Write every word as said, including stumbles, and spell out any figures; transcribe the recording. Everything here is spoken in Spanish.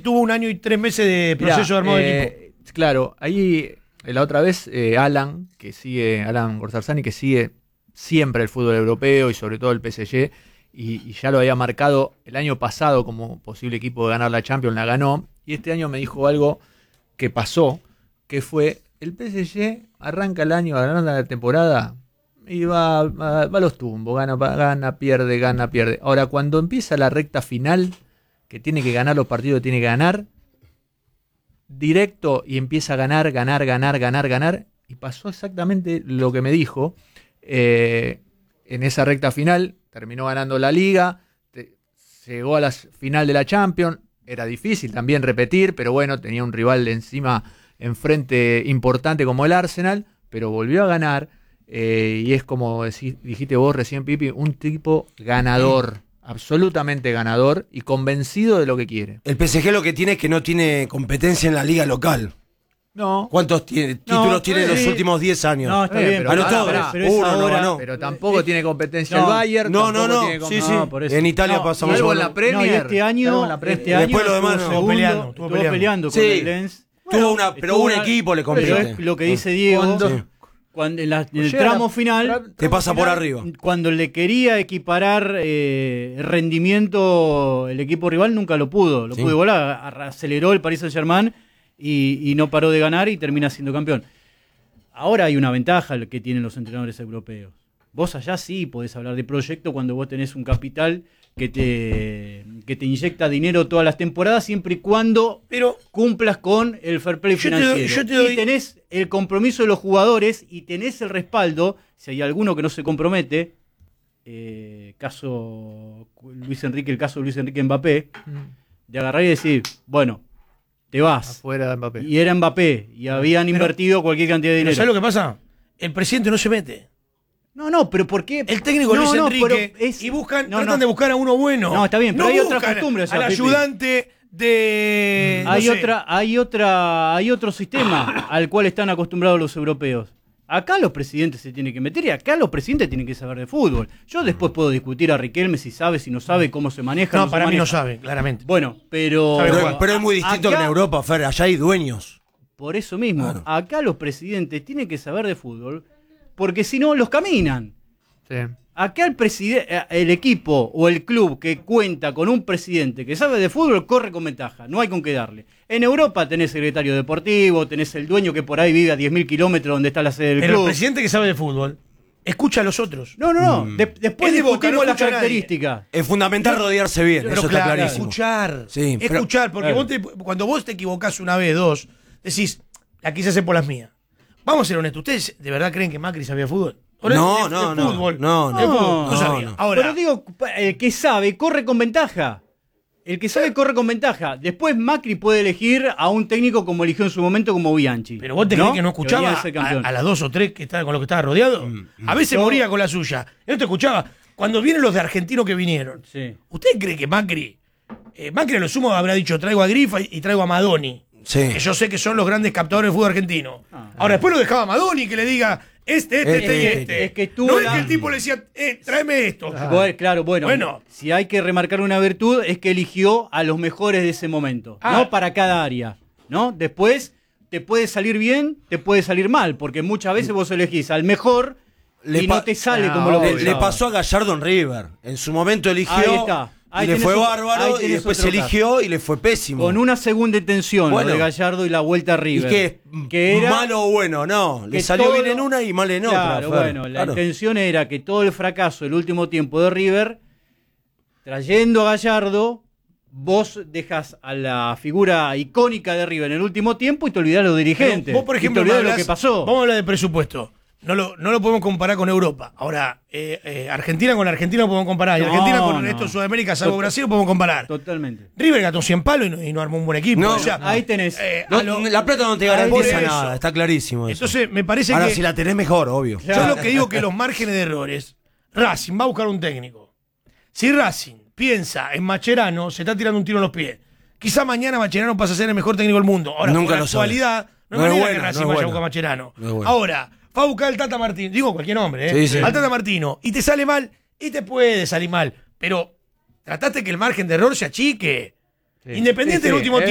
tuvo un año y tres meses de proceso Mirá, de armado eh, de equipo. Claro, ahí la otra vez eh, Alan, que sigue, Alan Gorzarzani, que sigue siempre el fútbol europeo y sobre todo el P S G, y, y ya lo había marcado el año pasado como posible equipo de ganar la Champions, la ganó, y este año me dijo algo que pasó, que fue, el P S G arranca el año, ganando la temporada, y va, va, va a los tumbos, gana, gana, pierde, gana, pierde. Ahora, cuando empieza la recta final, que tiene que ganar los partidos que tiene que ganar, directo y empieza a ganar, ganar, ganar, ganar, ganar, y pasó exactamente lo que me dijo. Eh, en esa recta final terminó ganando la Liga, te, llegó a la final de la Champions, era difícil también repetir, pero bueno, tenía un rival de encima, enfrente importante como el Arsenal, pero volvió a ganar, eh, y es como decí, dijiste vos recién, Pipi, un tipo ganador. Absolutamente ganador y convencido de lo que quiere. El P S G lo que tiene es que no tiene competencia en la liga local. No. ¿Cuántos tiene, títulos no, tiene en sí. los últimos diez años? No, está Eh, bien. pero ganó pará, todo. pará, pero es Uno no ahora- ganó. Pero tampoco Eh, tiene competencia no, el Bayern. No, no, tampoco no. tiene com- Sí, sí. No, por eso. En Italia No, pasamos salvo en por- la Premier. No, y este año, Salvo en la Premier. este Y año después lo demás estuvo no. segundo, Peleando, estuvo estuvo peleando, peleando. con Sí. el Lens. Tuvo una, pero estuvo un una- equipo le pero compite. es lo que dice Diego, Cuando- Sí. cuando en, la- en el Llega tramo la- final, tra- Te pasa por final, arriba. cuando le quería equiparar eh, rendimiento el equipo rival, nunca lo pudo. Lo Sí. pudo igualar, a- aceleró el Paris Saint-Germain y, y no paró de ganar y termina siendo campeón. Ahora hay una ventaja que tienen los entrenadores europeos. Vos allá sí podés hablar de proyecto cuando vos tenés un capital que te, que te inyecta dinero todas las temporadas, siempre y cuando Pero cumplas con el fair play Yo te doy- financiero. yo te doy- Y tenés el compromiso de los jugadores y tenés el respaldo, si hay alguno que no se compromete, eh, caso Luis Enrique, el caso de Luis Enrique Mbappé, de agarrar y decir, bueno, te vas. Afuera de Mbappé. Y era Mbappé, y habían Pero- invertido cualquier cantidad de pero dinero. ¿sabes lo que pasa? El presidente no se mete. No, no, pero ¿por qué? El técnico no, Luis no, Enrique pero es- y buscan, no, tratan no. de buscar a uno bueno. No, está bien, pero hay otra buscan costumbre, o sea, al Pipi. ayudante de. no Hay sé. otra, hay otra, hay otro sistema al cual están acostumbrados los europeos. Acá los presidentes se tienen que meter y acá los presidentes tienen que saber de fútbol. Yo después puedo discutir a Riquelme si sabe, si no sabe, cómo se maneja. No, se para mí no maneja. sabe, claramente. Bueno, pero. Sabe Pero, jugar. pero es muy distinto Acá- que en Europa, Fer. Allá hay dueños. Por eso mismo, Claro. acá los presidentes tienen que saber de fútbol, porque si no los caminan. Sí. Acá el preside- el equipo o el club que cuenta con un presidente que sabe de fútbol corre con ventaja, no hay con qué darle. En Europa tenés secretario deportivo, tenés el dueño que por ahí vive a diez mil kilómetros donde está la sede del Pero el club. presidente que sabe de fútbol escucha a los otros. No, no, no. De- después Es de Boca, discutimos no las escucha a nadie. características. Es fundamental rodearse bien, Pero eso claro, está clarísimo. escuchar. Sí, pero- escuchar, porque Claro. vos te- cuando vos te equivocás una vez, dos, decís, la quise hacer por las mías. Vamos a ser honestos, ¿ustedes de verdad creen que Macri sabía fútbol? ¿O No, de- no, de no. fútbol? No, no. De fútbol, no, No, sabía. no. Ahora, Pero digo, el que sabe corre con ventaja. El que sabe corre con ventaja. Después Macri puede elegir a un técnico como eligió en su momento como Bianchi. pero vos te ¿no? crees que no escuchaba venía de ser a, campeón. a las dos o tres que estaba con los que estaba rodeado. A veces No. moría con la suya. Y no te escuchaba. Cuando vienen los de argentinos que vinieron, Sí. ¿usted cree que Macri, eh, Macri a lo sumo habrá dicho traigo a Grifa y, y traigo a Madoni? Sí. Que yo sé que son los grandes captadores de fútbol argentino. Ah. Ahora después lo dejaba a Madoni que le diga este, este, este, y Este, este. es que tuvo no es la- que el tipo le decía, eh, tráeme esto. Bueno, claro, bueno, Bueno. si hay que remarcar una virtud es que eligió a los mejores de ese momento, Ah. no para cada área, ¿no? Después te puede salir bien, te puede salir mal, porque muchas veces vos elegís al mejor Le y pa- no te sale Ah, como lo obvio. Le, pensabas. le pasó a Gallardo en River. En su momento eligió Ahí está. Ahí y le tenés fue otro- bárbaro ahí y tenés después otro eligió y le fue pésimo. con una segunda intención lo Bueno. de Gallardo y la vuelta a ¿Y River. qué? que era ¿Malo o bueno? No. Le que salió todo- bien en una y mal en Claro, otra. Fer. bueno, la Claro. intención era que todo el fracaso del último tiempo de River, trayendo a Gallardo, vos dejas a la figura icónica de River en el último tiempo y te olvidás de los dirigentes. Pero vos, por Y ejemplo, te olvidás me de lo hablás- que pasó. Vamos a hablar de presupuesto. No lo, no lo podemos comparar con Europa. Ahora, eh, eh, Argentina con Argentina no podemos comparar. Y No, Argentina con el no. resto de Sudamérica, salvo Tot- Brasil, no podemos comparar. Totalmente. River gastó cien palos y no, y no armó un buen equipo. No, O sea, ahí tenés. eh, No, a lo- la plata no te Por garantiza eso. nada, está clarísimo eso. Entonces, me parece Ahora, que. si la tenés mejor, obvio. Claro. Yo lo que digo que los márgenes de errores, Racing va a buscar un técnico. Si Racing piensa en Macherano, se está tirando un tiro en los pies. Quizá mañana Macherano pasa a ser el mejor técnico del mundo. Ahora, Nunca por la lo sabe. actualidad, no, No me es diga buena, que Racing no es vaya a buena. buscar a Macherano. No es buena. Ahora, va a buscar el Tata Martino, digo cualquier nombre, ¿eh? Sí, sí. Al Tata Martino, y te sale mal, y te puede salir mal. Pero trataste que el margen de error se achique. Sí. Independiente Sí, del sí, último es